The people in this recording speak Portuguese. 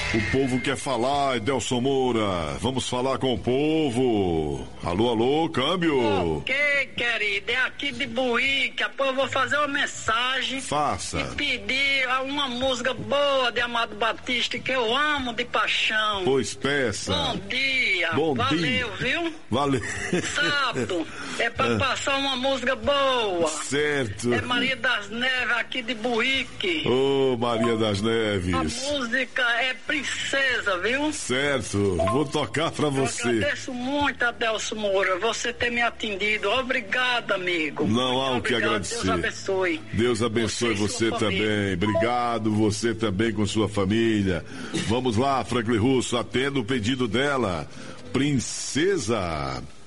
O povo quer falar, Edelson Moura. Vamos falar com o povo. Alô, alô, câmbio. Ok, querido, é aqui de Buíque. Depois eu vou fazer uma mensagem. Faça. E pedir uma música boa de Amado Batista que eu amo de paixão. Pois peça. Bom dia. Bom Valeu, dia. Viu? Valeu. Sábado é pra passar uma música boa. Certo. É Maria das Neves aqui de Buíque. Ô, Maria das A Neves. música é Princesa, viu? Certo. Vou tocar pra Eu você. agradeço muito, Adelson Moura, você ter me atendido. Obrigado, amigo. Não há o Muito que obrigado. agradecer. Deus abençoe. Deus abençoe Você e você sua família. também. Obrigado, você também com sua família. Vamos lá, Franklin Russo, atenda o pedido dela. Princesa.